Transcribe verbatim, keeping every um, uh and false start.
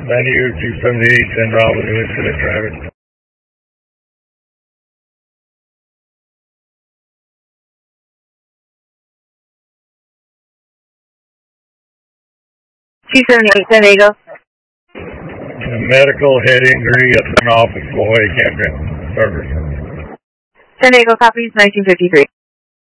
ninety-two, two seventy-eight, San Bravo, new incident traffic. two seventy-eight, San Diego. Medical head injury at an office employee campground service. San Diego copies nineteen fifty-three.